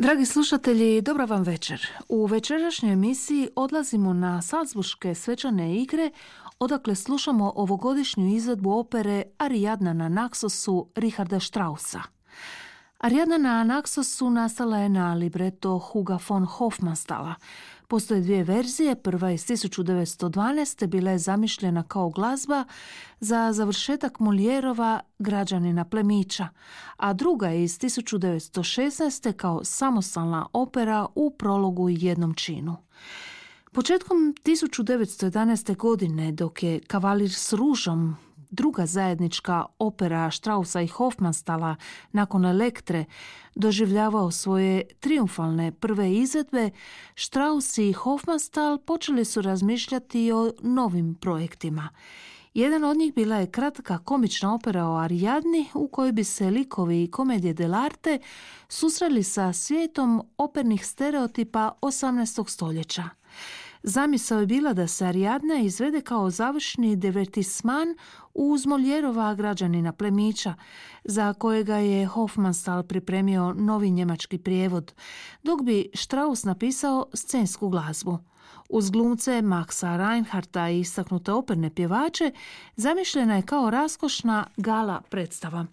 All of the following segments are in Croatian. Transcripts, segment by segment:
Dragi slušatelji, dobra vam večer. U večerašnjoj emisiji odlazimo na Salzburške svečane igre, odakle slušamo ovogodišnju izvedbu opere Ariadna na Naxosu Richarda Straussa. Ariadna na Naxosu nastala je na libreto Huga von Hofmanstala. Postoje dvije verzije, prva iz 1912. bila je zamišljena kao glazba za završetak Molijerova Građanina plemića, a druga je iz 1916. kao samostalna opera u prologu i jednom činu. Početkom 1911. godine, dok je Kavalir s ružom, druga zajednička opera Straussa i Hofmanstala nakon Elektre, doživljavao svoje triumfalne prve izvedbe, Strauss i Hofmanstal počeli su razmišljati o novim projektima. Jedan od njih bila je kratka komična opera o Ariadni u kojoj bi se likovi i komedije dell'arte susreli sa svijetom opernih stereotipa 18. stoljeća. Zamisao je bila da se Ariadna izvede kao završni divertisman uz Moljerova Građanina plemića, za kojega je Hofmanstal pripremio novi njemački prijevod, dok bi Strauss napisao scensku glazbu. Uz glumce Maxa Reinhardta i istaknute operne pjevače zamišljena je kao raskošna gala predstava.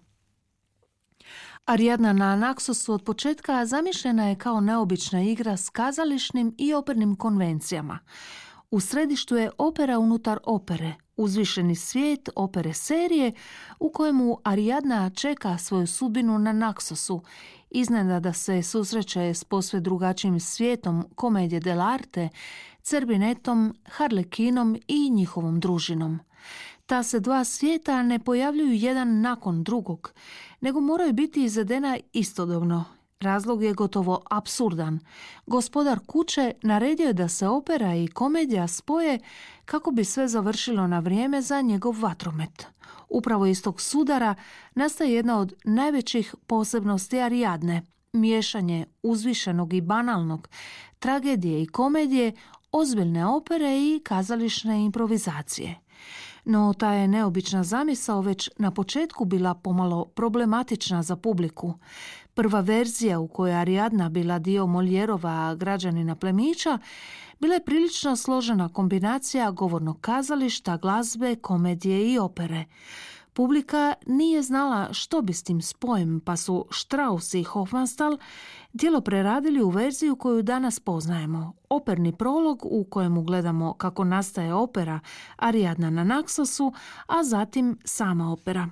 Ariadna na Naxosu od početka zamišljena je kao neobična igra s kazališnim i opernim konvencijama. U središtu je opera unutar opere, uzvišeni svijet opere serije u kojemu Ariadna čeka svoju sudbinu na Naxosu, iznenada se susreće s posve drugačijim svijetom komedije dell'arte, Cerbinetom, Harlekinom i njihovom družinom. Ta se dva svijeta ne pojavljuju jedan nakon drugog, nego moraju biti izvedena istodobno. Razlog je gotovo apsurdan. Gospodar kuće naredio je da se opera i komedija spoje kako bi sve završilo na vrijeme za njegov vatromet. Upravo iz tog sudara nastaje jedna od najvećih posebnosti Ariadne, miješanje uzvišenog i banalnog, tragedije i komedije, ozbiljne opere i kazališne improvizacije. No ta je neobična zamisao već na početku bila pomalo problematična za publiku. Prva verzija u kojoj Ariadna bila dio Moljerova Građanina plemića bila je prilično složena kombinacija govornog kazališta, glazbe, komedije i opere. Publika nije znala što bi s tim spojem, pa su Strauss i Hofmanstal djelo preradili u verziju koju danas poznajemo. Operni prolog u kojemu gledamo kako nastaje opera Ariadna na Naxosu, a zatim sama opera.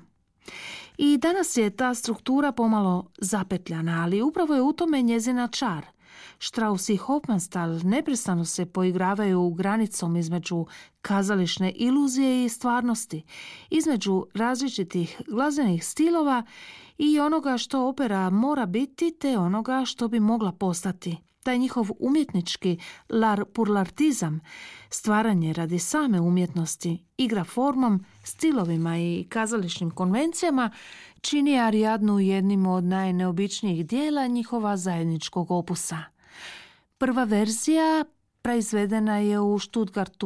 I danas je ta struktura pomalo zapetljana, ali upravo je u tome njezina čar. Strauss i Hofmanstal neprestano se poigravaju granicom između kazališne iluzije i stvarnosti, između različitih glazbenih stilova i onoga što opera mora biti te onoga što bi mogla postati. Taj njihov umjetnički larpurlartizam, stvaranje radi same umjetnosti, igra formom, stilovima i kazališnim konvencijama čini Ariadnu jednim od najneobičnijih dijela njihova zajedničkog opusa. Prva verzija proizvedena je u Stuttgartu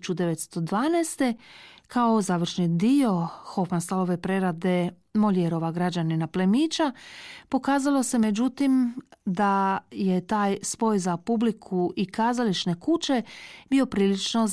1912. kao završni dio Hofmanstalove prerade Moljerova Građanina plemića. Pokazalo se međutim da je taj spoj za publiku i kazališne kuće bio prilično